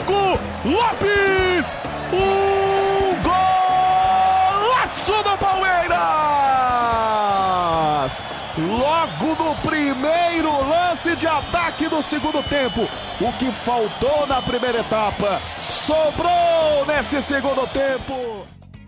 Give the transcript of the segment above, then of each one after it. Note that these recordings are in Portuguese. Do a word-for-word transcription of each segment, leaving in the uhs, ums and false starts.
Thiago Lopes! Um golaço do Palmeiras! Logo no primeiro lance de ataque do segundo tempo. O que faltou na primeira etapa sobrou nesse segundo tempo.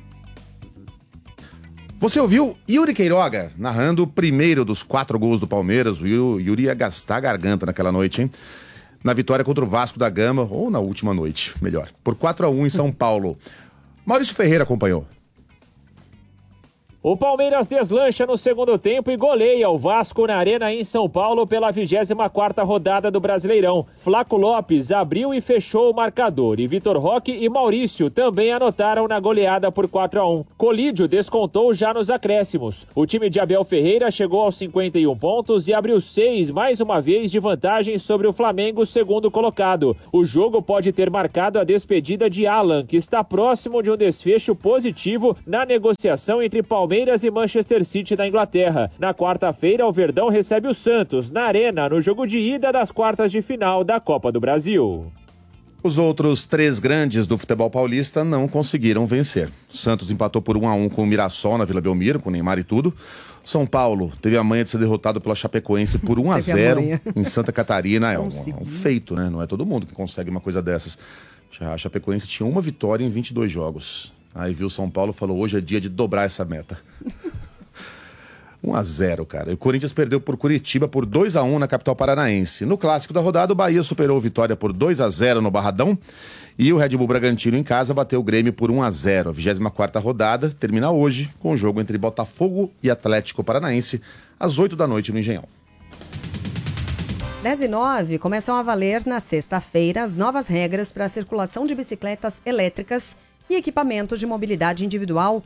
Você ouviu Yuri Queiroga narrando o primeiro dos quatro gols do Palmeiras. O Yuri ia gastar a garganta naquela noite, hein? Na vitória contra o Vasco da Gama, ou na última noite, melhor. Por quatro a um em São Paulo. Maurício Ferreira acompanhou. O Palmeiras deslancha no segundo tempo e goleia o Vasco na Arena em São Paulo pela vigésima quarta rodada do Brasileirão. Flaco Lopes abriu e fechou o marcador e Vitor Roque e Maurício também anotaram na goleada por quatro a um. Colídio descontou já nos acréscimos. O time de Abel Ferreira chegou aos cinquenta e um pontos e abriu seis mais uma vez de vantagem sobre o Flamengo, segundo colocado. O jogo pode ter marcado a despedida de Alan, que está próximo de um desfecho positivo na negociação entre Palmeiras e Manchester City da Inglaterra. Na quarta-feira, o Verdão recebe o Santos na Arena no jogo de ida das quartas de final da Copa do Brasil. Os outros três grandes do futebol paulista não conseguiram vencer. O Santos empatou por um a um com o Mirassol na Vila Belmiro, com Neymar e tudo. São Paulo teve a manha de ser derrotado pela Chapecoense por um a zero em Santa Catarina. É um, é um feito, né? Não é todo mundo que consegue uma coisa dessas. A Chapecoense tinha uma vitória em vinte e dois jogos. Aí viu São Paulo e falou, hoje é dia de dobrar essa meta. um a zero, cara. E o Corinthians perdeu por Curitiba por dois a um na capital paranaense. No clássico da rodada, o Bahia superou a Vitória por dois a zero no Barradão. E o Red Bull Bragantino em casa bateu o Grêmio por um a zero. A vigésima quarta rodada termina hoje com o jogo entre Botafogo e Atlético Paranaense às oito da noite no Engenhão. dez e nove começam a valer na sexta-feira as novas regras para a circulação de bicicletas elétricas e equipamentos de mobilidade individual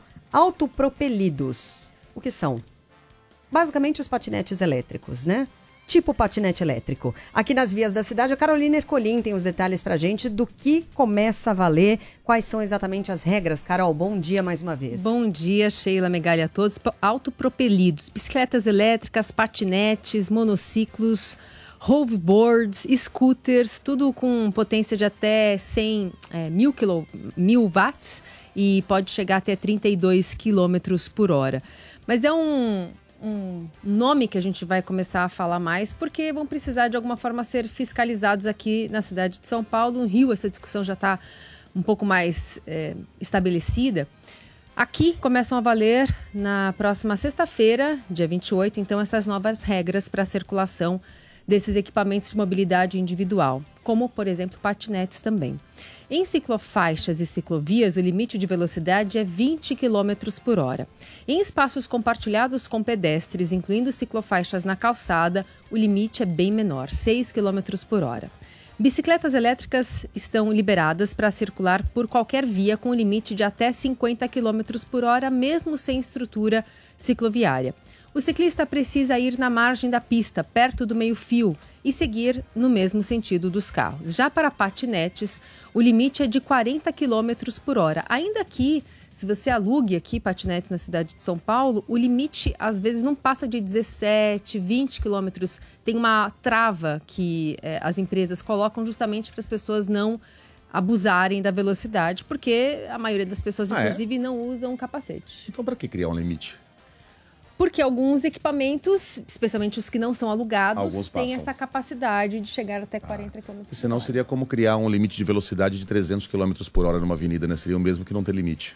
autopropelidos. O que são? Basicamente os patinetes elétricos, né? Tipo patinete elétrico. Aqui nas vias da cidade, a Carolina Ercolim tem os detalhes pra gente do que começa a valer, quais são exatamente as regras. Carol, bom dia mais uma vez. Bom dia, Sheila, Megali, a todos. Autopropelidos, bicicletas elétricas, patinetes, monociclos, hoverboards, scooters, tudo com potência de até cem, é, mil, quilo, mil watts e pode chegar até trinta e dois quilômetros por hora. Mas é um, um nome que a gente vai começar a falar mais porque vão precisar de alguma forma ser fiscalizados aqui na cidade de São Paulo. No Rio essa discussão já está um pouco mais é, estabelecida. Aqui começam a valer na próxima sexta-feira, dia vinte e oito, então essas novas regras para a circulação desses equipamentos de mobilidade individual, como, por exemplo, patinetes também. Em ciclofaixas e ciclovias, o limite de velocidade é vinte quilômetros por hora. Em espaços compartilhados com pedestres, incluindo ciclofaixas na calçada, o limite é bem menor, seis quilômetros por hora. Bicicletas elétricas estão liberadas para circular por qualquer via com limite de até cinquenta quilômetros por hora, mesmo sem estrutura cicloviária. O ciclista precisa ir na margem da pista, perto do meio-fio, e seguir no mesmo sentido dos carros. Já para patinetes, o limite é de quarenta quilômetros por hora. Ainda que, se você alugue aqui patinetes na cidade de São Paulo, o limite às vezes não passa de dezessete, vinte quilômetros. Tem uma trava que é, as empresas colocam justamente para as pessoas não abusarem da velocidade, porque a maioria das pessoas, ah, inclusive, é? não usam capacete. Então, para que criar um limite? Porque alguns equipamentos, especialmente os que não são alugados, têm essa capacidade de chegar até quarenta quilômetros por hora. Senão seria como criar um limite de velocidade de trezentos quilômetros por hora numa avenida, né? Seria o mesmo que não ter limite.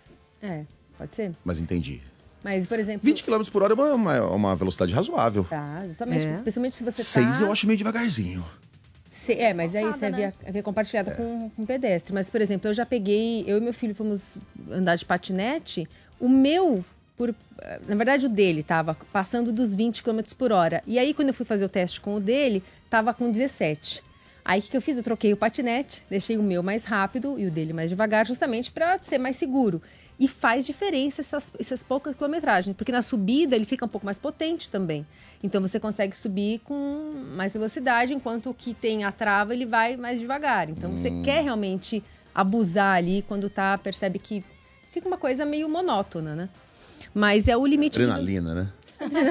É, pode ser. Mas entendi. Mas, por exemplo... vinte quilômetros por hora é uma, uma velocidade razoável. Tá, justamente. É. Especialmente se você tá... seis eu acho meio devagarzinho. Se, é, mas Calçada, aí você havia, né? havia compartilhado É. com, com pedestre. Mas, por exemplo, eu já peguei... Eu e meu filho fomos andar de patinete. O meu... Por, na verdade, o dele estava passando dos vinte quilômetros por hora. E aí, quando eu fui fazer o teste com o dele, estava com dezessete. Aí, o que, que eu fiz? Eu troquei o patinete, deixei o meu mais rápido e o dele mais devagar, justamente para ser mais seguro. E faz diferença essas, essas poucas quilometragens, porque na subida ele fica um pouco mais potente também. Então, você consegue subir com mais velocidade, enquanto o que tem a trava, ele vai mais devagar. Então, hum. você quer realmente abusar ali quando tá, percebe que fica uma coisa meio monótona, né? Mas é o limite... Adrenalina, de... né?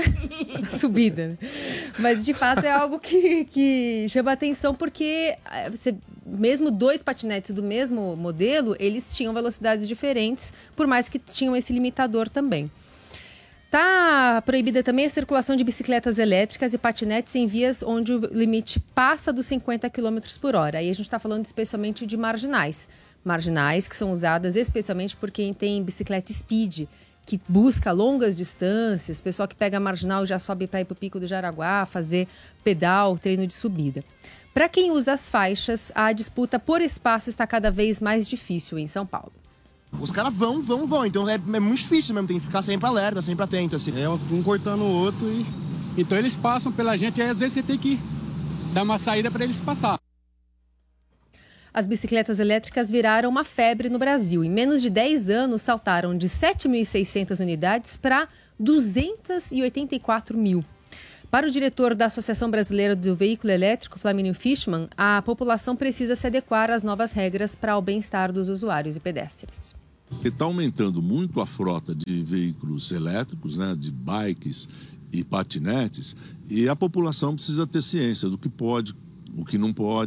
Subida, né? Mas, de fato, é algo que, que chama atenção porque você mesmo dois patinetes do mesmo modelo, eles tinham velocidades diferentes, por mais que tinham esse limitador também. Está proibida também a circulação de bicicletas elétricas e patinetes em vias onde o limite passa dos cinquenta quilômetros por hora. Aí a gente está falando especialmente de marginais. Marginais que são usadas especialmente por quem tem bicicleta speed, que busca longas distâncias, pessoal que pega a marginal e já sobe para ir para o Pico do Jaraguá, fazer pedal, treino de subida. Para quem usa as faixas, a disputa por espaço está cada vez mais difícil em São Paulo. Os caras vão, vão, vão. Então é, é muito difícil mesmo, tem que ficar sempre alerta, sempre atento, assim. É um cortando o outro e... Então eles passam pela gente, aí às vezes você tem que dar uma saída para eles passar. As bicicletas elétricas viraram uma febre no Brasil. Em menos de dez anos, saltaram de sete mil e seiscentas unidades para duzentos e oitenta e quatro mil. Para o diretor da Associação Brasileira do Veículo Elétrico, Flamínio Fischmann, a população precisa se adequar às novas regras para o bem-estar dos usuários e pedestres. Está aumentando muito a frota de veículos elétricos, né, de bikes e patinetes, e a população precisa ter ciência do que pode, o que não pode.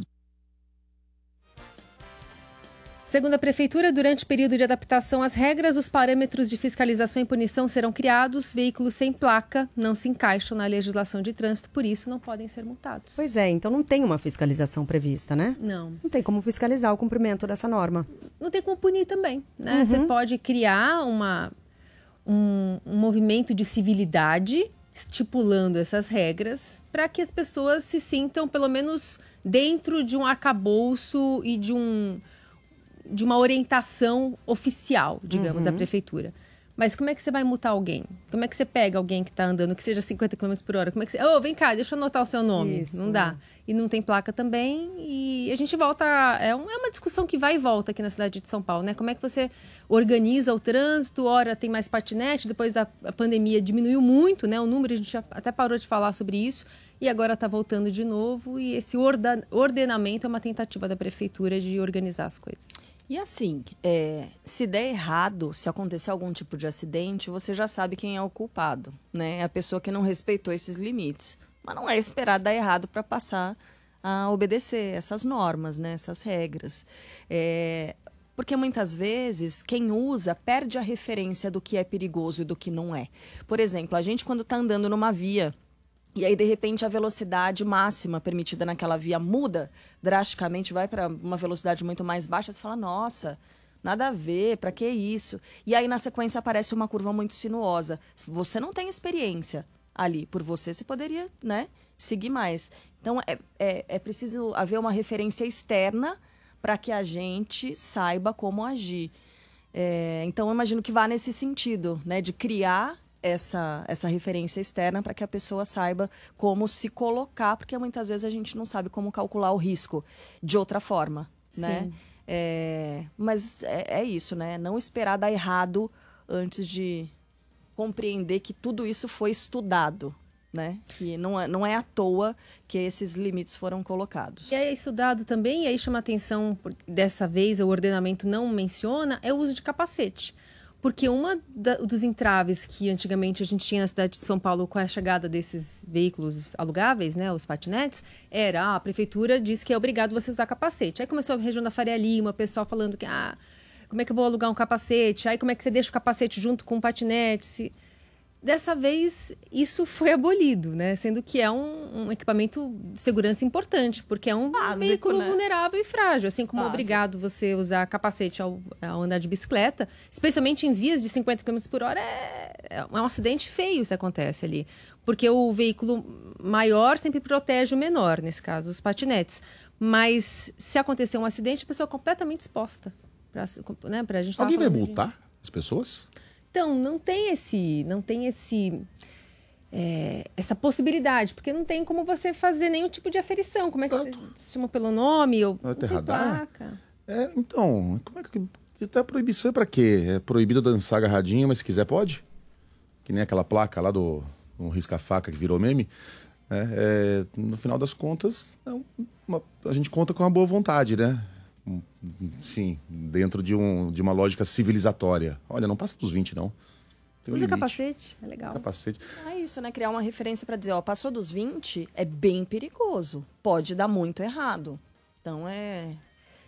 Segundo a Prefeitura, durante o período de adaptação às regras, os parâmetros de fiscalização e punição serão criados. Veículos sem placa não se encaixam na legislação de trânsito, por isso não podem ser multados. Pois é, então não tem uma fiscalização prevista, né? Não. Não tem como fiscalizar o cumprimento dessa norma. Não tem como punir também, né? Uhum. Você pode criar uma, um, um movimento de civilidade estipulando essas regras para que as pessoas se sintam, pelo menos, dentro de um arcabouço e de um... de uma orientação oficial, digamos, uhum. da prefeitura. Mas como é que você vai multar alguém? Como é que você pega alguém que está andando, que seja cinquenta quilômetros por hora? Como é que você... Ô, oh, vem cá, deixa eu anotar o seu nome. Isso. Não dá. E não tem placa também. E a gente volta... A... É, um, é uma discussão que vai e volta aqui na cidade de São Paulo, né? Como é que você organiza o trânsito? Ora, tem mais patinete. Depois da pandemia diminuiu muito, né? O número, a gente já até parou de falar sobre isso. E agora está voltando de novo. E esse orda... ordenamento é uma tentativa da prefeitura de organizar as coisas. E assim, é, se der errado, se acontecer algum tipo de acidente, você já sabe quem é o culpado, né? É a pessoa que não respeitou esses limites. Mas não é esperar dar errado para passar a obedecer essas normas, né? Essas regras. É, porque muitas vezes quem usa perde a referência do que é perigoso e do que não é. Por exemplo, a gente quando está andando numa via... E aí, de repente, a velocidade máxima permitida naquela via muda drasticamente, vai para uma velocidade muito mais baixa. Você fala, nossa, nada a ver, para que isso? E aí, na sequência, aparece uma curva muito sinuosa. Você não tem experiência ali. Por você, você poderia, né, seguir mais. Então, é, é, é preciso haver uma referência externa para que a gente saiba como agir. É, então, eu imagino que vá nesse sentido, né, de criar... Essa, essa referência externa para que a pessoa saiba como se colocar, porque muitas vezes a gente não sabe como calcular o risco de outra forma, né? É, mas é, é isso, né? Não esperar dar errado antes de compreender que tudo isso foi estudado, né? Que não é, não é à toa que esses limites foram colocados. E é estudado também, e aí chama atenção, dessa vez o ordenamento não menciona, é o uso de capacete. Porque um dos entraves que antigamente a gente tinha na cidade de São Paulo com a chegada desses veículos alugáveis, né, os patinetes, era ah, a prefeitura diz que é obrigado você usar capacete. Aí começou a região da Faria Lima, o pessoal falando que ah, como é que eu vou alugar um capacete? Aí como é que você deixa o capacete junto com o patinete? Se... Dessa vez, isso foi abolido, né? Sendo que é um, um equipamento de segurança importante, porque é um Básico, veículo né? vulnerável e frágil. Assim como é obrigado você usar capacete ao, ao andar de bicicleta, especialmente em vias de cinquenta quilômetros por hora, é, é um acidente feio se acontece ali. Porque o veículo maior sempre protege o menor, nesse caso, os patinetes. Mas se acontecer um acidente, a pessoa é completamente exposta. Pra, né, pra gente Alguém vai multar de... as pessoas? Então, não tem esse, não tem esse, é, essa possibilidade, porque não tem como você fazer nenhum tipo de aferição. Como é que você se chama pelo nome? Ou não tem radar? É, então, como é que tá proibição é pra quê? É proibido dançar agarradinho, mas se quiser pode? Que nem aquela placa lá do, do risca-faca que virou meme. É, é, no final das contas, é uma, a gente conta com uma boa vontade, né? Sim, dentro de, um, de uma lógica civilizatória. Olha, não passa dos vinte, não. Tem um Usa limite. capacete, é legal. Capacete. É isso, né? Criar uma referência para dizer, ó, passou dos vinte, é bem perigoso. Pode dar muito errado. Então, é,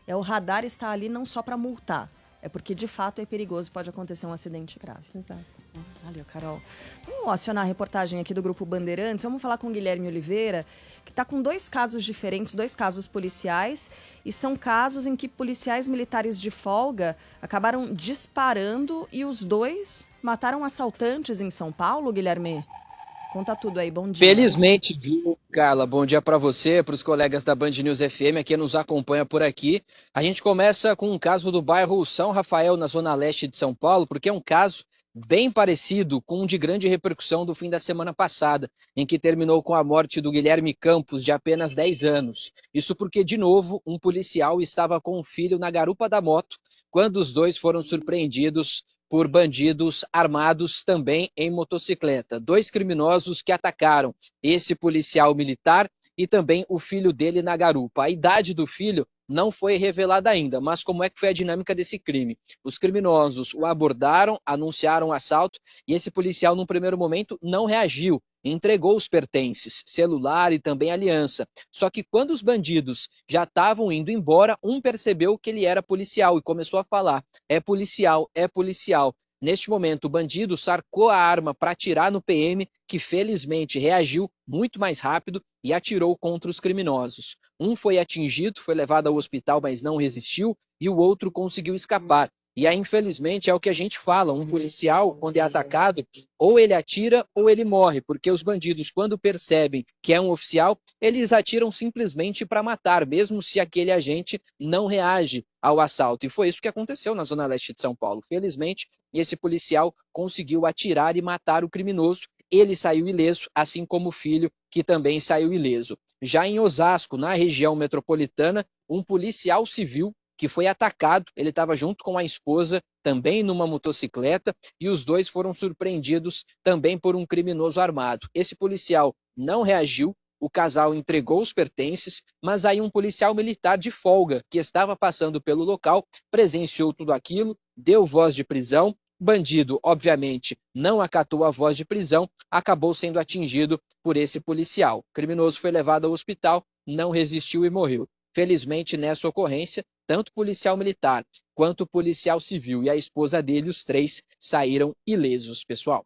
É o radar está ali não só para multar, é porque de fato é perigoso, pode acontecer um acidente grave. Exato. Valeu, Carol. Vamos acionar a reportagem aqui do Grupo Bandeirantes. Vamos falar com o Guilherme Oliveira, que está com dois casos diferentes, dois casos policiais, e são casos em que policiais militares de folga acabaram disparando e os dois mataram assaltantes em São Paulo, Guilherme? Conta tudo aí, bom dia. Felizmente, viu, Carla? Bom dia para você, para os colegas da Band News F M, a quem nos acompanha por aqui. A gente começa com um caso do bairro São Rafael, na zona leste de São Paulo, porque é um caso bem parecido com um de grande repercussão do fim da semana passada, em que terminou com a morte do Guilherme Campos, de apenas dez anos. Isso porque, de novo, um policial estava com o filho na garupa da moto, quando os dois foram surpreendidos por bandidos armados também em motocicleta. Dois criminosos que atacaram esse policial militar e também o filho dele na garupa. A idade do filho não foi revelada ainda, mas como é que foi a dinâmica desse crime? Os criminosos o abordaram, anunciaram o assalto e esse policial, num primeiro momento, não reagiu. Entregou os pertences, celular e também aliança. Só que quando os bandidos já estavam indo embora, um percebeu que ele era policial e começou a falar: é policial, é policial. Neste momento, o bandido sacou a arma para atirar no P M, que felizmente reagiu muito mais rápido e atirou contra os criminosos. Um foi atingido, foi levado ao hospital, mas não resistiu, e o outro conseguiu escapar. E aí, infelizmente, é o que a gente fala, um policial, quando é atacado, ou ele atira ou ele morre, porque os bandidos, quando percebem que é um oficial, eles atiram simplesmente para matar, mesmo se aquele agente não reage ao assalto. E foi isso que aconteceu na zona leste de São Paulo. Felizmente, esse policial conseguiu atirar e matar o criminoso. Ele saiu ileso, assim como o filho, que também saiu ileso. Já em Osasco, na região metropolitana, um policial civil que foi atacado, ele estava junto com a esposa, também numa motocicleta, e os dois foram surpreendidos também por um criminoso armado. Esse policial não reagiu, o casal entregou os pertences, mas aí um policial militar de folga, que estava passando pelo local, presenciou tudo aquilo, deu voz de prisão. Bandido, obviamente, não acatou a voz de prisão, acabou sendo atingido por esse policial. O criminoso foi levado ao hospital, não resistiu e morreu. Felizmente, nessa ocorrência, tanto o policial militar quanto o policial civil e a esposa dele, os três, saíram ilesos, pessoal.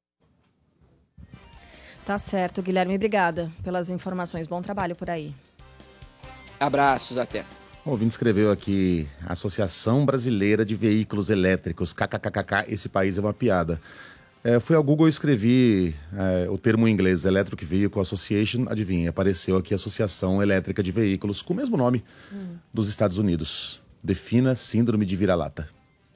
Tá certo, Guilherme. Obrigada pelas informações. Bom trabalho por aí. Abraços, até. O ouvinte escreveu aqui: Associação Brasileira de Veículos Elétricos, kkkk, esse país é uma piada. É, fui ao Google e escrevi é, o termo em inglês, Electric Vehicle Association, adivinha, apareceu aqui Associação Elétrica de Veículos, com o mesmo nome, hum. dos Estados Unidos. Defina síndrome de vira-lata.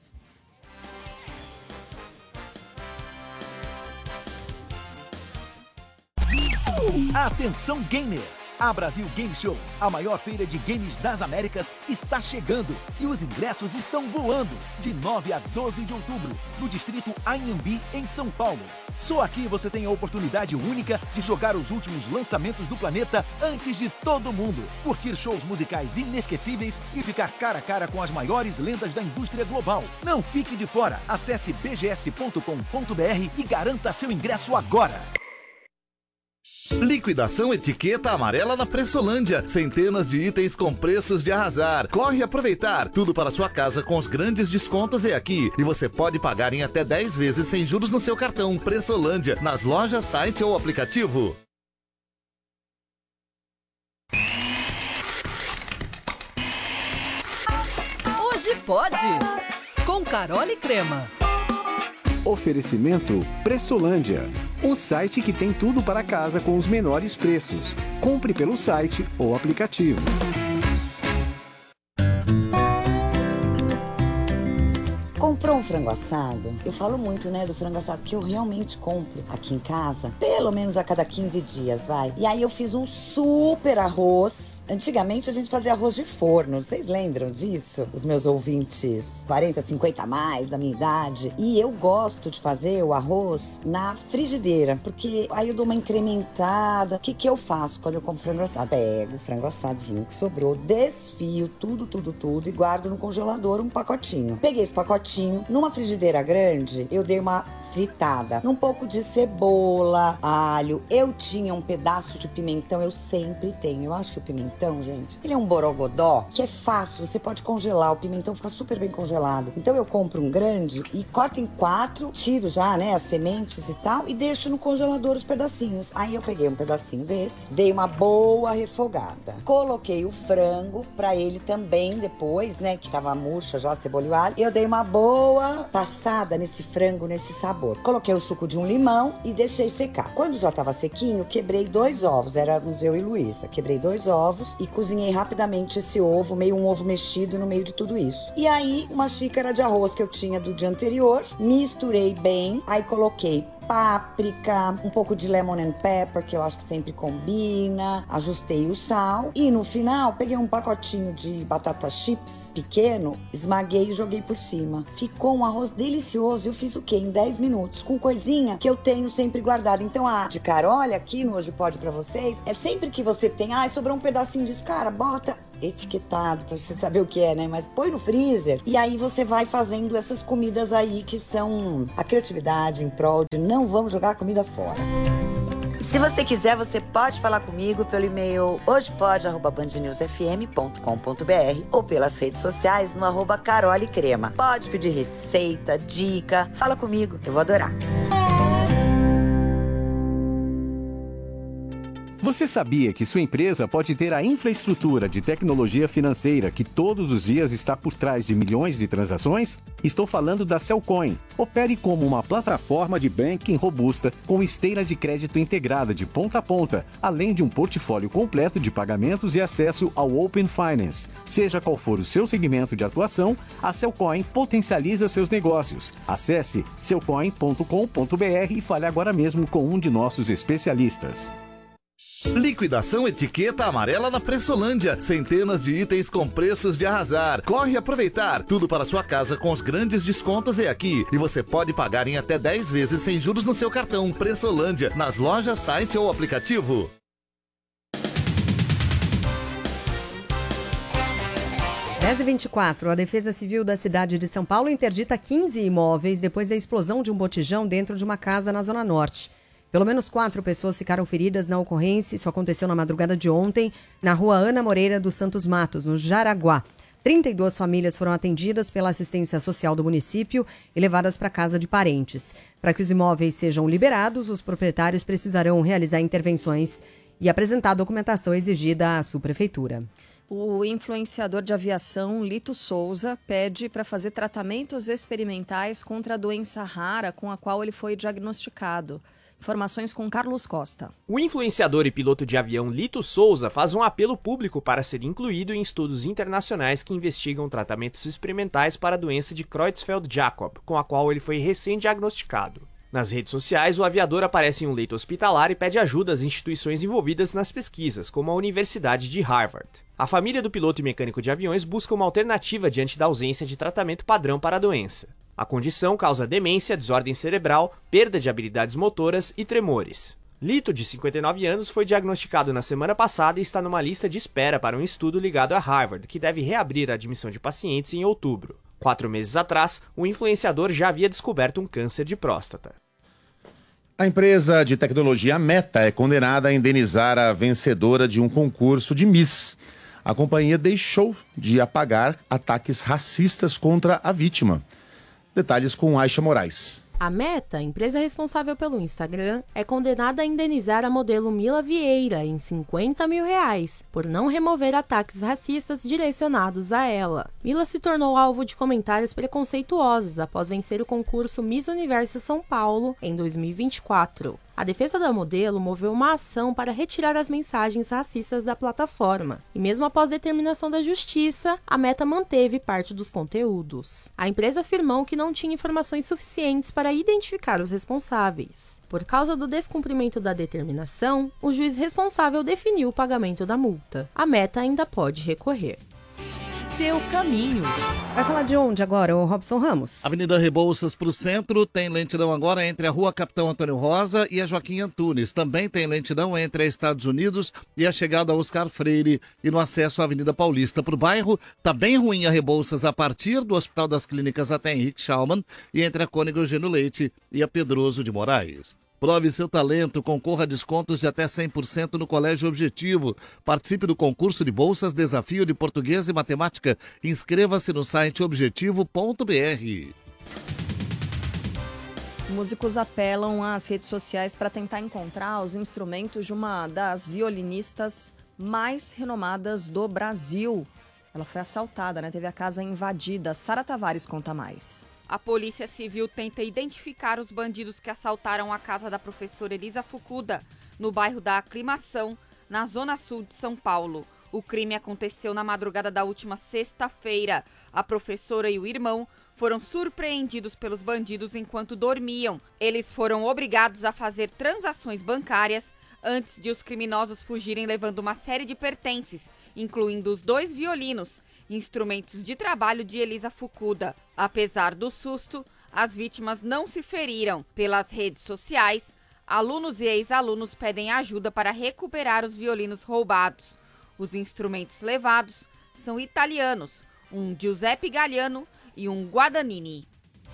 Atenção gamer! A Brasil Game Show, a maior feira de games das Américas, está chegando e os ingressos estão voando de nove a doze de outubro, no distrito Anhembi, em São Paulo. Só aqui você tem a oportunidade única de jogar os últimos lançamentos do planeta antes de todo mundo, curtir shows musicais inesquecíveis e ficar cara a cara com as maiores lendas da indústria global. Não fique de fora, acesse b g s ponto com ponto b r e garanta seu ingresso agora. Liquidação etiqueta amarela na Pressolândia. Centenas de itens com preços de arrasar. Corre aproveitar. Tudo para sua casa com os grandes descontos é aqui. E você pode pagar em até dez vezes sem juros no seu cartão. Pressolândia, nas lojas, site ou aplicativo. Hoje pode! Com Carol e Crema. Oferecimento Pressolândia, o site que tem tudo para casa com os menores preços. Compre pelo site ou aplicativo. Comprou um frango assado? Eu falo muito, né, do frango assado, que eu realmente compro aqui em casa, pelo menos a cada quinze dias, vai. E aí eu fiz um super arroz. Antigamente a gente fazia arroz de forno, vocês lembram disso? Os meus ouvintes, quarenta, cinquenta a mais da minha idade. E eu gosto de fazer o arroz na frigideira, porque aí eu dou uma incrementada. O que que eu faço quando eu compro frango assado? Pego o frango assadinho que sobrou, desfio tudo, tudo, tudo e guardo no congelador um pacotinho. Peguei esse pacotinho, numa frigideira grande, eu dei uma fritada, um pouco de cebola, alho. Eu tinha um pedaço de pimentão, eu sempre tenho. Eu acho que o pimentão pimentão, gente, ele é um borogodó que é fácil, você pode congelar, o pimentão fica super bem congelado. Então eu compro um grande e corto em quatro, tiro já, né, as sementes e tal, e deixo no congelador os pedacinhos. Aí eu peguei um pedacinho desse, dei uma boa refogada. Coloquei o frango pra ele também depois, né, que tava murcha já, cebola e alho. Eu dei uma boa passada nesse frango, nesse sabor. Coloquei o suco de um limão e deixei secar. Quando já tava sequinho, quebrei dois ovos, éramos eu e Luísa. Quebrei dois ovos e cozinhei rapidamente esse ovo, meio um ovo mexido no meio de tudo isso. E aí, uma xícara de arroz que eu tinha do dia anterior, misturei bem, aí coloquei páprica, um pouco de lemon and pepper, que eu acho que sempre combina, ajustei o sal e no final peguei um pacotinho de batata chips pequeno, esmaguei e joguei por cima. Ficou um arroz delicioso. Eu fiz o quê? Em dez minutos, com coisinha que eu tenho sempre guardada. Então a de Carol aqui no Hoje Pode pra vocês, é sempre que você tem, ai, sobrou um pedacinho disso, cara, bota etiquetado pra você saber o que é, né? Mas põe no freezer e aí você vai fazendo essas comidas aí que são a criatividade em prol de não vamos jogar a comida fora. Se você quiser, você pode falar comigo pelo e-mail hojepod arroba band news f m ponto com ponto b r ou pelas redes sociais no arroba Carole Crema. Pode pedir receita, dica, fala comigo, eu vou adorar. Você sabia que sua empresa pode ter a infraestrutura de tecnologia financeira que todos os dias está por trás de milhões de transações? Estou falando da Cellcoin. Opere como uma plataforma de banking robusta com esteira de crédito integrada de ponta a ponta, além de um portfólio completo de pagamentos e acesso ao Open Finance. Seja qual for o seu segmento de atuação, a Cellcoin potencializa seus negócios. Acesse cellcoin ponto com ponto b r e fale agora mesmo com um de nossos especialistas. Liquidação etiqueta amarela na Pressolândia. Centenas de itens com preços de arrasar. Corre aproveitar. Tudo para sua casa com os grandes descontos é aqui. E você pode pagar em até dez vezes sem juros no seu cartão. Pressolândia, nas lojas, site ou aplicativo. dez e vinte e quatro, a Defesa Civil da cidade de São Paulo interdita quinze imóveis depois da explosão de um botijão dentro de uma casa na Zona Norte. Pelo menos quatro pessoas ficaram feridas na ocorrência. Isso aconteceu na madrugada de ontem, na rua Ana Moreira dos Santos Matos, no Jaraguá. trinta e duas famílias foram atendidas pela assistência social do município e levadas para casa de parentes. Para que os imóveis sejam liberados, os proprietários precisarão realizar intervenções e apresentar a documentação exigida à subprefeitura. O influenciador de aviação Lito Souza pede para fazer tratamentos experimentais contra a doença rara com a qual ele foi diagnosticado. Informações com Carlos Costa. O influenciador e piloto de avião Lito Souza faz um apelo público para ser incluído em estudos internacionais que investigam tratamentos experimentais para a doença de Creutzfeldt-Jakob, com a qual ele foi recém-diagnosticado. Nas redes sociais, o aviador aparece em um leito hospitalar e pede ajuda às instituições envolvidas nas pesquisas, como a Universidade de Harvard. A família do piloto e mecânico de aviões busca uma alternativa diante da ausência de tratamento padrão para a doença. A condição causa demência, desordem cerebral, perda de habilidades motoras e tremores. Lito, de cinquenta e nove anos, foi diagnosticado na semana passada e está numa lista de espera para um estudo ligado a Harvard, que deve reabrir a admissão de pacientes em outubro. Quatro meses atrás, o influenciador já havia descoberto um câncer de próstata. A empresa de tecnologia Meta é condenada a indenizar a vencedora de um concurso de Miss. A companhia deixou de apagar ataques racistas contra a vítima. Detalhes com Aisha Moraes. A Meta, empresa responsável pelo Instagram, é condenada a indenizar a modelo Mila Vieira em cinquenta mil reais por não remover ataques racistas direcionados a ela. Mila se tornou alvo de comentários preconceituosos após vencer o concurso Miss Universo São Paulo em dois mil e vinte e quatro. A defesa da modelo moveu uma ação para retirar as mensagens racistas da plataforma. E mesmo após determinação da justiça, a Meta manteve parte dos conteúdos. A empresa afirmou que não tinha informações suficientes para identificar os responsáveis. Por causa do descumprimento da determinação, o juiz responsável definiu o pagamento da multa. A Meta ainda pode recorrer. Seu caminho. Vai falar de onde agora, o Robson Ramos? Avenida Rebouças para o centro, tem lentidão agora entre a Rua Capitão Antônio Rosa e a Joaquim Antunes. Também tem lentidão entre a Estados Unidos e a chegada a Oscar Freire e no acesso à Avenida Paulista. Para o bairro, tá bem ruim a Rebouças a partir do Hospital das Clínicas até Henrique Schaumann e entre a Cônego Eugênio Leite e a Pedroso de Moraes. Prove seu talento, concorra a descontos de até cem por cento no Colégio Objetivo. Participe do concurso de bolsas Desafio de Português e Matemática. Inscreva-se no site objetivo ponto b r. Músicos apelam às redes sociais para tentar encontrar os instrumentos de uma das violinistas mais renomadas do Brasil. Ela foi assaltada, né? Teve a casa invadida. Sara Tavares conta mais. A Polícia Civil tenta identificar os bandidos que assaltaram a casa da professora Elisa Fukuda, no bairro da Aclimação, na zona sul de São Paulo. O crime aconteceu na madrugada da última sexta-feira. A professora e o irmão foram surpreendidos pelos bandidos enquanto dormiam. Eles foram obrigados a fazer transações bancárias antes de os criminosos fugirem levando uma série de pertences, incluindo os dois violinos, instrumentos de trabalho de Elisa Fukuda. Apesar do susto, as vítimas não se feriram. Pelas redes sociais, alunos e ex-alunos pedem ajuda para recuperar os violinos roubados. Os instrumentos levados são italianos, um Giuseppe Galliano e um Guadagnini.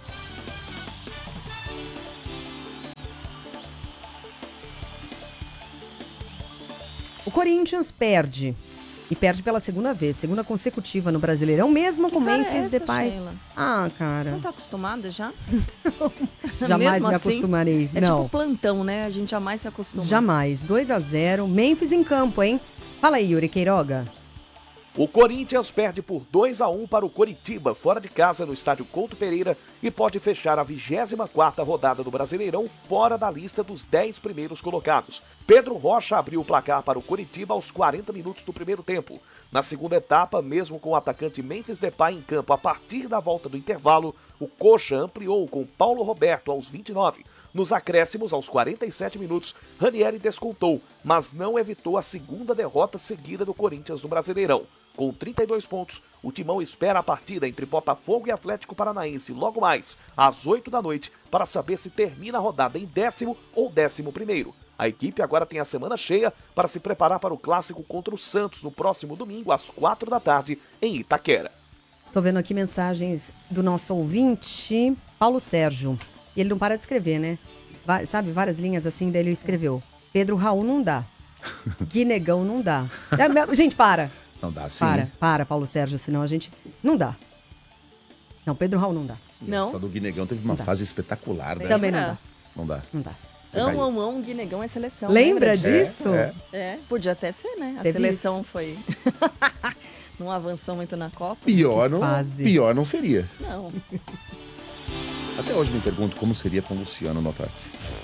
O Corinthians perde. E perde pela segunda vez, segunda consecutiva no Brasileirão, mesmo com Memphis Depay. Sheila? Ah, cara. Não tá acostumada já? Jamais Mesmo me assim, acostumarei. É Não. tipo plantão, né? A gente jamais se acostuma. Jamais. dois a zero. Memphis em campo, hein? Fala aí, Yuri Queiroga. O Corinthians perde por dois a um para o Coritiba, fora de casa no estádio Couto Pereira, e pode fechar a vigésima quarta rodada do Brasileirão fora da lista dos dez primeiros colocados. Pedro Rocha abriu o placar para o Coritiba aos quarenta minutos do primeiro tempo. Na segunda etapa, mesmo com o atacante Memphis Depay em campo a partir da volta do intervalo, o Coxa ampliou com Paulo Roberto aos vinte e nove. Nos acréscimos, aos quarenta e sete minutos, Ranieri descontou, mas não evitou a segunda derrota seguida do Corinthians no Brasileirão. Com trinta e dois pontos, o Timão espera a partida entre Botafogo e Atlético Paranaense logo mais, às oito da noite, para saber se termina a rodada em décimo ou décimo primeiro. A equipe agora tem a semana cheia para se preparar para o clássico contra o Santos no próximo domingo, às quatro da tarde, em Itaquera. Tô vendo aqui mensagens do nosso ouvinte, Paulo Sérgio. E ele não para de escrever, né? Va- sabe, várias linhas assim, daí ele escreveu. Pedro Raul não dá. Guinegão não dá. É, gente, para. Não dá sim. Para, para, Paulo Sérgio, senão a gente... Não dá. Não, Pedro Raul não dá. Não. Essa do Guinegão teve uma Não dá. fase espetacular, né? Também não dá. Não dá. Não dá. Ão, ão, ão, Guinegão é seleção. Lembra disso? disso? É, É, podia até ser, né? A Teve seleção isso. foi... não avançou muito na Copa. Pior não, fase. pior não seria. Não. Até hoje me pergunto como seria com o Luciano no ataque.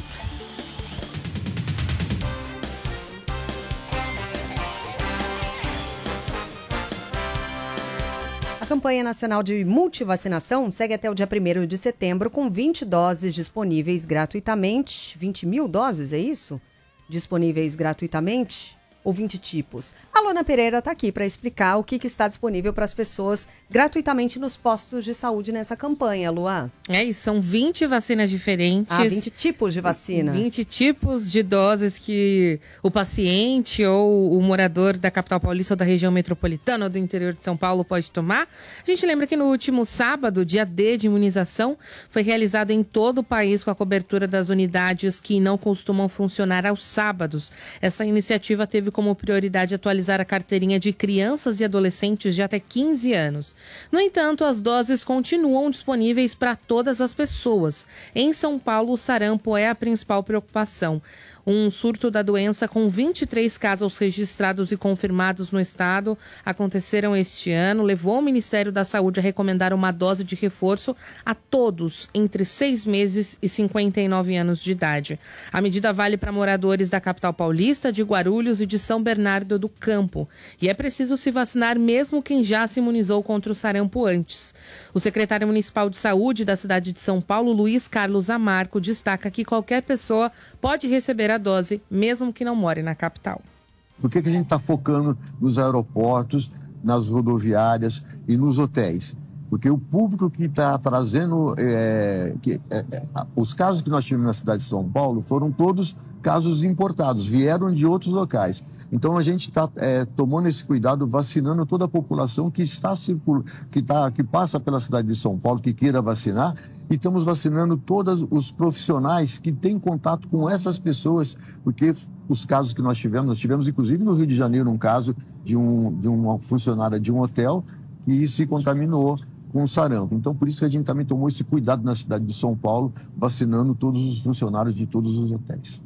A campanha nacional de multivacinação segue até o dia primeiro de setembro com vinte doses disponíveis gratuitamente. vinte mil doses, é isso? Disponíveis gratuitamente? Ou vinte tipos? A Luana Pereira está aqui para explicar o que, que está disponível para as pessoas gratuitamente nos postos de saúde nessa campanha, Luan. É isso, são vinte vacinas diferentes. Ah, vinte tipos de vacina. vinte tipos de doses que o paciente ou o morador da capital paulista ou da região metropolitana ou do interior de São Paulo pode tomar. A gente lembra que no último sábado, dia D de imunização, foi realizado em todo o país com a cobertura das unidades que não costumam funcionar aos sábados. Essa iniciativa teve como prioridade atualizar a carteirinha de crianças e adolescentes de até quinze anos. No entanto, as doses continuam disponíveis para todas as pessoas. Em São Paulo, o sarampo é a principal preocupação. Um surto da doença com vinte e três casos registrados e confirmados no estado aconteceram este ano, levou o Ministério da Saúde a recomendar uma dose de reforço a todos entre seis meses e cinquenta e nove anos de idade. A medida vale para moradores da capital paulista, de Guarulhos e de São Bernardo do Campo. E é preciso se vacinar mesmo quem já se imunizou contra o sarampo antes. O secretário municipal de saúde da cidade de São Paulo, Luiz Carlos Amarco, destaca que qualquer pessoa pode receber a dose, mesmo que não more na capital. Por que, que a gente está focando nos aeroportos, nas rodoviárias e nos hotéis? Porque o público que está trazendo... É, que, é, é, os casos que nós tivemos na cidade de São Paulo foram todos casos importados, vieram de outros locais. Então a gente está é, tomando esse cuidado, vacinando toda a população que, está circul... que, tá, que passa pela cidade de São Paulo, que queira vacinar, e estamos vacinando todos os profissionais que têm contato com essas pessoas, porque os casos que nós tivemos, nós tivemos inclusive no Rio de Janeiro um caso de, um, de uma funcionária de um hotel que se contaminou com sarampo. Então, por isso que a gente também tomou esse cuidado na cidade de São Paulo, vacinando todos os funcionários de todos os hotéis.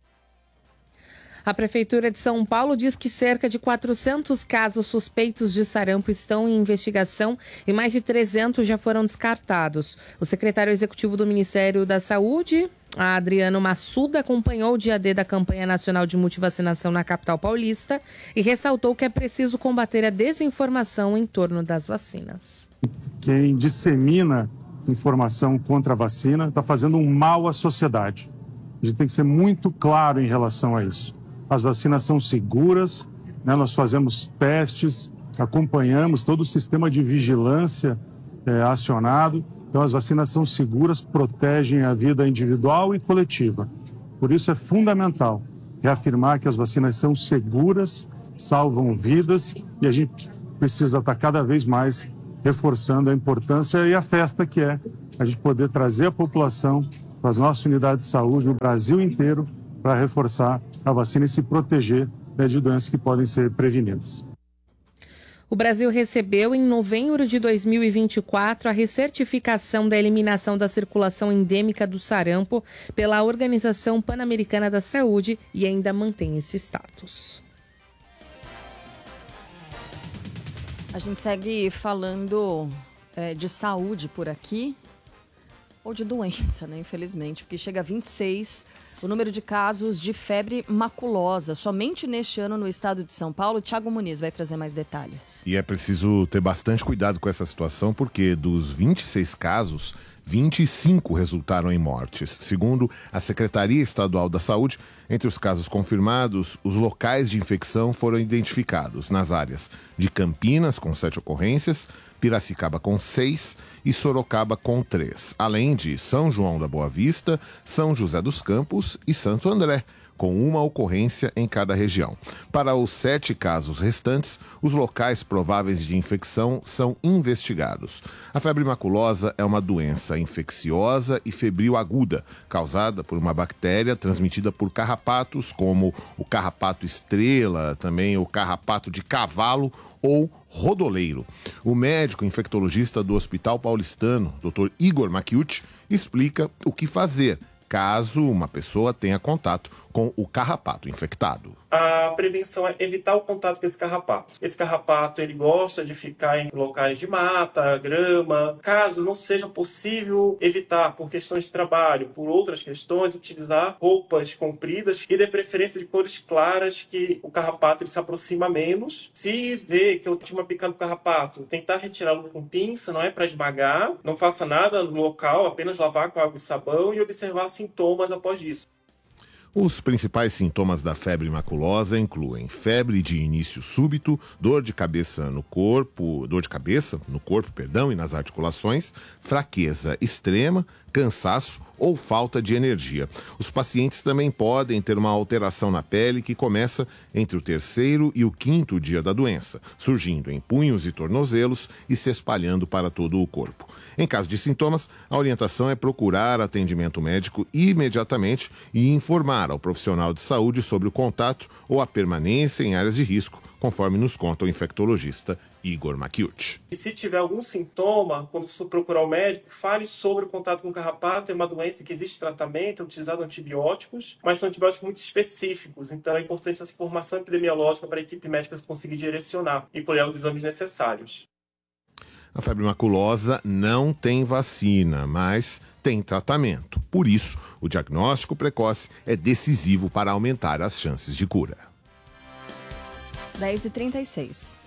A Prefeitura de São Paulo diz que cerca de quatrocentos casos suspeitos de sarampo estão em investigação e mais de trezentos já foram descartados. O secretário executivo do Ministério da Saúde, Adriano Massuda, acompanhou o dia D da campanha nacional de multivacinação na capital paulista e ressaltou que é preciso combater a desinformação em torno das vacinas. Quem dissemina informação contra a vacina está fazendo um mal à sociedade. A gente tem que ser muito claro em relação a isso. As vacinas são seguras, né? Nós fazemos testes, acompanhamos todo o sistema de vigilância é, acionado. Então, as vacinas são seguras, protegem a vida individual e coletiva. Por isso, é fundamental reafirmar que as vacinas são seguras, salvam vidas e a gente precisa estar cada vez mais reforçando a importância e a festa que é a gente poder trazer a população para as nossas unidades de saúde no Brasil inteiro para reforçar a vacina e se proteger, né, de doenças que podem ser prevenidas. O Brasil recebeu, em novembro de dois mil e vinte e quatro, a recertificação da eliminação da circulação endêmica do sarampo pela Organização Pan-Americana da Saúde e ainda mantém esse status. A gente segue falando é, de saúde por aqui, ou de doença, né, infelizmente, porque chega a vinte e seis o número de casos de febre maculosa. Somente neste ano no estado de São Paulo. Thiago Muniz vai trazer mais detalhes. E é preciso ter bastante cuidado com essa situação, porque dos vinte e seis casos, vinte e cinco resultaram em mortes. Segundo a Secretaria Estadual da Saúde, entre os casos confirmados, os locais de infecção foram identificados nas áreas de Campinas, com sete ocorrências, Piracicaba com seis e Sorocaba com três, além de São João da Boa Vista, São José dos Campos e Santo André, com uma ocorrência em cada região. Para os sete casos restantes, os locais prováveis de infecção são investigados. A febre maculosa é uma doença infecciosa e febril aguda, causada por uma bactéria transmitida por carrapatos, como o carrapato estrela, também o carrapato de cavalo ou rodoleiro. O médico infectologista do Hospital Paulistano, doutor Igor Macchiuti, explica o que fazer caso uma pessoa tenha contato com o carrapato infectado. A prevenção é evitar o contato com esse carrapato. Esse carrapato, ele gosta de ficar em locais de mata, grama. Caso não seja possível evitar por questões de trabalho, por outras questões, utilizar roupas compridas e de preferência de cores claras, que o carrapato ele se aproxima menos. Se vê que eu tinha uma picada do carrapato, tentar retirá-lo com pinça, não é para esmagar. Não faça nada no local, apenas lavar com água e sabão e observar sintomas após isso. Os principais sintomas da febre maculosa incluem febre de início súbito, dor de cabeça no corpo, dor de cabeça no corpo, perdão, e nas articulações, fraqueza extrema, cansaço ou falta de energia. Os pacientes também podem ter uma alteração na pele que começa entre o terceiro e o quinto dia da doença, surgindo em punhos e tornozelos e se espalhando para todo o corpo. Em caso de sintomas, a orientação é procurar atendimento médico imediatamente e informar ao profissional de saúde sobre o contato ou a permanência em áreas de risco, conforme nos conta o infectologista Igor Macchiuti. E se tiver algum sintoma, quando for procurar o médico, fale sobre o contato com o carrapato. É uma doença que existe tratamento, é utilizado antibióticos, mas são antibióticos muito específicos. Então é importante essa formação epidemiológica para a equipe médica conseguir direcionar e colher os exames necessários. A febre maculosa não tem vacina, mas tem tratamento. Por isso, o diagnóstico precoce é decisivo para aumentar as chances de cura. dez e trinta e seis.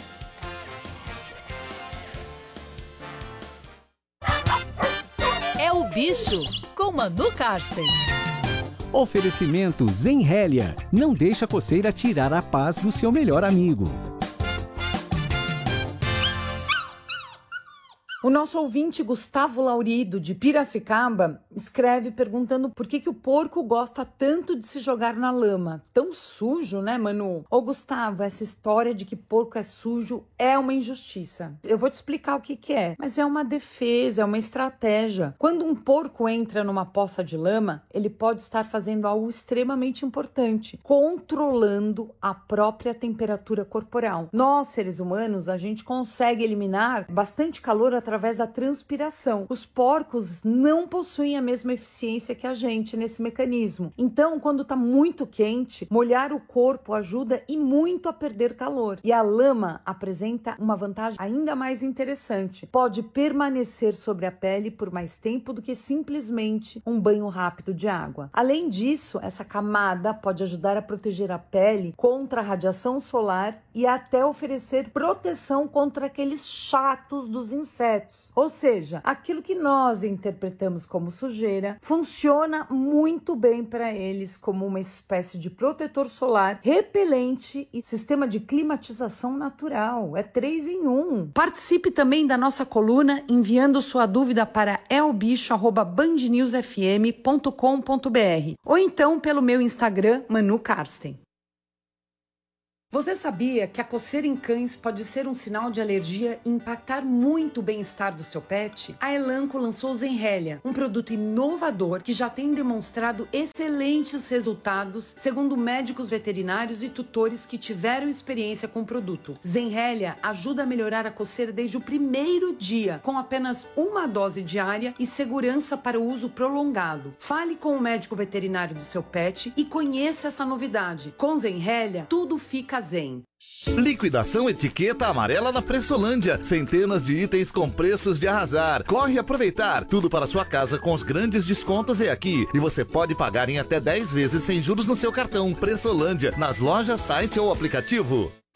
É o bicho com Manu Karsten. Oferecimento Zenrélia. Não deixa a coceira tirar a paz do seu melhor amigo. O nosso ouvinte Gustavo Laurido, de Piracicaba, escreve perguntando por que, que o porco gosta tanto de se jogar na lama. Tão sujo, né, Manu? Ô, Gustavo, essa história de que porco é sujo é uma injustiça. Eu vou te explicar o que, que é, mas é uma defesa, é uma estratégia. Quando um porco entra numa poça de lama, ele pode estar fazendo algo extremamente importante, controlando a própria temperatura corporal. Nós, seres humanos, a gente consegue eliminar bastante calor através através da transpiração. Os porcos não possuem a mesma eficiência que a gente nesse mecanismo. Então, quando está muito quente, molhar o corpo ajuda e muito a perder calor. E a lama apresenta uma vantagem ainda mais interessante. Pode permanecer sobre a pele por mais tempo do que simplesmente um banho rápido de água. Além disso, essa camada pode ajudar a proteger a pele contra a radiação solar e até oferecer proteção contra aqueles chatos dos insetos. Ou seja, aquilo que nós interpretamos como sujeira funciona muito bem para eles como uma espécie de protetor solar, repelente e sistema de climatização natural. É três em um. Participe também da nossa coluna enviando sua dúvida para elbicho arroba band news f m ponto com ponto b r ou então pelo meu Instagram, Manu Karsten. Você sabia que a coceira em cães pode ser um sinal de alergia e impactar muito o bem-estar do seu pet? A Elanco lançou o Zenrelia, um produto inovador que já tem demonstrado excelentes resultados, segundo médicos veterinários e tutores que tiveram experiência com o produto. Zenrelia ajuda a melhorar a coceira desde o primeiro dia, com apenas uma dose diária e segurança para o uso prolongado. Fale com o médico veterinário do seu pet e conheça essa novidade. Com Zenrelia, tudo fica zen. Liquidação Etiqueta Amarela na Pressolândia. Centenas de itens com preços de arrasar. Corre aproveitar. Tudo para sua casa com os grandes descontos é aqui. E você pode pagar em até dez vezes sem juros no seu cartão. Pressolândia, nas lojas, site ou aplicativo.